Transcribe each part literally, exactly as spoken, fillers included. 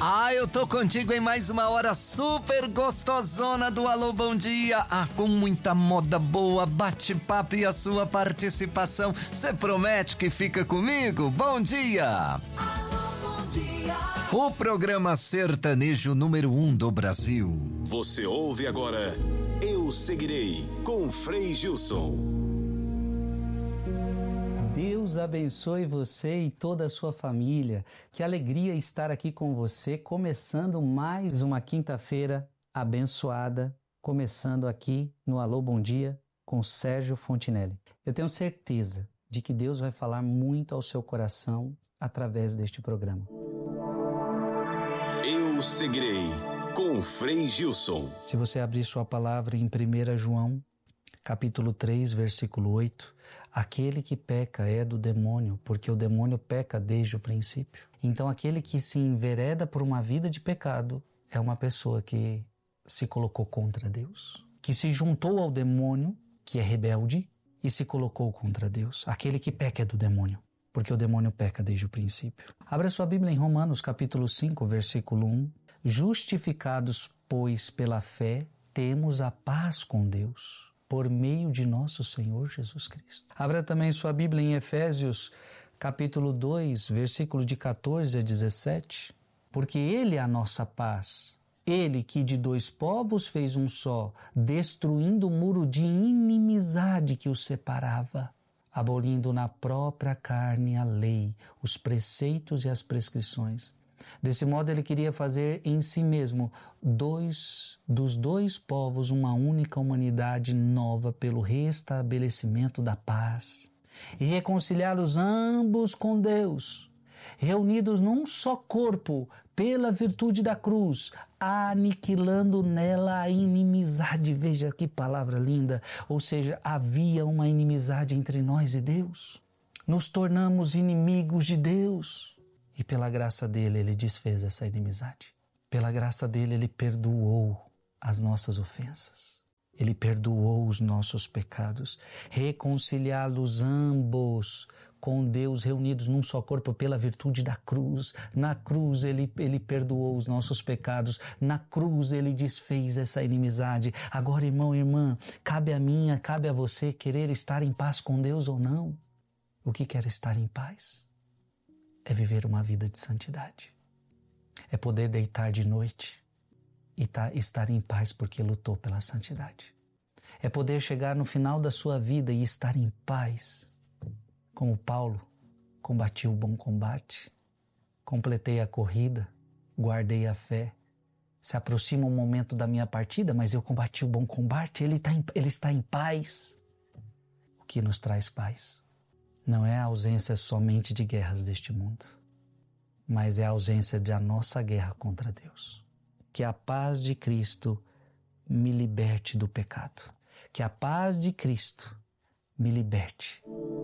Ah, eu tô contigo em mais uma hora super gostosona do Alô Bom Dia. Ah, com muita moda boa, bate-papo e a sua participação. Cê promete que fica comigo? Bom dia! Alô, bom dia! O programa sertanejo número um do Brasil. Você ouve agora Eu Seguirei, com Frei Gilson. Deus abençoe você e toda a sua família. Que alegria estar aqui com você, começando mais uma quinta-feira abençoada, começando aqui no Alô Bom Dia com Sérgio Fontinelli. Eu tenho certeza de que Deus vai falar muito ao seu coração através deste programa. Eu Seguirei, com Frei Gilson. Se você abrir sua palavra em primeiro João, capítulo três, versículo oito, aquele que peca é do demônio, porque o demônio peca desde o princípio. Então aquele que se envereda por uma vida de pecado é uma pessoa que se colocou contra Deus, que se juntou ao demônio, que é rebelde, e se colocou contra Deus. Aquele que peca é do demônio, porque o demônio peca desde o princípio. Abra sua Bíblia em Romanos, capítulo cinco, versículo um. Justificados, pois, pela fé, temos a paz com Deus, por meio de nosso Senhor Jesus Cristo. Abra também sua Bíblia em Efésios, capítulo dois, versículos de catorze a dezessete. Porque Ele é a nossa paz, Ele que de dois povos fez um só, destruindo o muro de inimizade que os separava, abolindo na própria carne a lei, os preceitos e as prescrições. Desse modo ele queria fazer em si mesmo dois, dos dois povos uma única humanidade nova pelo restabelecimento da paz e reconciliá-los ambos com Deus, reunidos num só corpo pela virtude da cruz, aniquilando nela a inimizade. Veja que palavra linda! Ou seja, havia uma inimizade entre nós e Deus. Nos tornamos inimigos de Deus. E pela graça dele, ele desfez essa inimizade. Pela graça dele, ele perdoou as nossas ofensas. Ele perdoou os nossos pecados. Reconciliá-los ambos com Deus, reunidos num só corpo pela virtude da cruz. Na cruz, ele, ele perdoou os nossos pecados. Na cruz, ele desfez essa inimizade. Agora, irmão e irmã, cabe a mim, cabe a você querer estar em paz com Deus ou não? O que quer estar em paz? É viver uma vida de santidade. É poder deitar de noite e tá, estar em paz porque lutou pela santidade. É poder chegar no final da sua vida e estar em paz. Como Paulo, combati o bom combate, completei a corrida, guardei a fé. Se aproxima o momento da minha partida, mas eu combati o bom combate, ele, tá em, ele está em paz. O que nos traz paz? Não é a ausência somente de guerras deste mundo, mas é a ausência da nossa guerra contra Deus. Que a paz de Cristo me liberte do pecado. Que a paz de Cristo me liberte.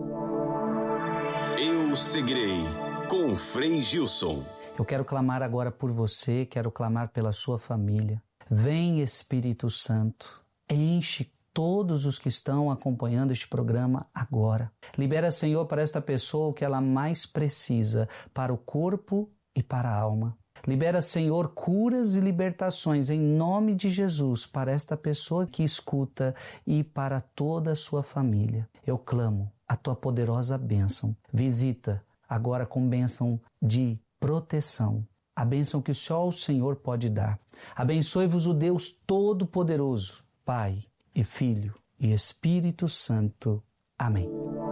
Eu Seguirei, com Frei Gilson. Eu quero clamar agora por você, quero clamar pela sua família. Vem, Espírito Santo, enche todos os que estão acompanhando este programa agora. Libera, Senhor, para esta pessoa o que ela mais precisa, para o corpo e para a alma. Libera, Senhor, curas e libertações em nome de Jesus para esta pessoa que escuta e para toda a sua família. Eu clamo a tua poderosa bênção. Visita agora com bênção de proteção. A bênção que só o Senhor pode dar. Abençoe-vos o Deus Todo-Poderoso, Pai e Filho e Espírito Santo. Amém.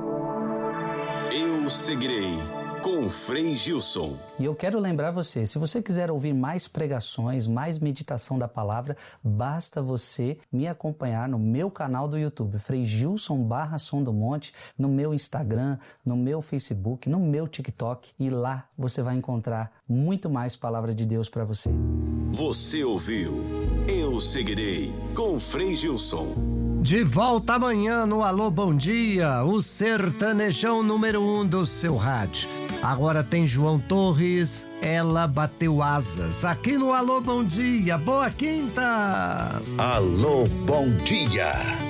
Eu Seguirei, com Frei Gilson. E eu quero lembrar você, se você quiser ouvir mais pregações, mais meditação da palavra, basta você me acompanhar no meu canal do YouTube, Frei Gilson barra Som do Monte, no meu Instagram, no meu Facebook, no meu TikTok, e lá você vai encontrar muito mais palavra de Deus para você. Você ouviu Eu Seguirei, com Frei Gilson. De volta amanhã no Alô Bom Dia, o sertanejão número um do seu rádio. Agora tem João Torres, Ela Bateu Asas, aqui no Alô Bom Dia. Boa quinta! Alô Bom Dia!